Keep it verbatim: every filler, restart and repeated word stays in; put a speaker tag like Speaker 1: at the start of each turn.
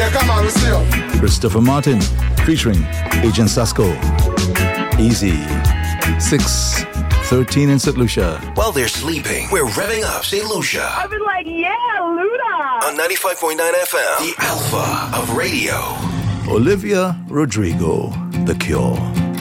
Speaker 1: Yeah, come on, let's see you.
Speaker 2: Christopher Martin, featuring Agent Sasko. Easy. six thirteen in Saint Lucia.
Speaker 3: While they're sleeping, we're revving up Saint Lucia.
Speaker 4: I've been like, yeah, Luda.
Speaker 3: On ninety-five point nine F M, the alpha of radio.
Speaker 2: Olivia Rodrigo, The Cure.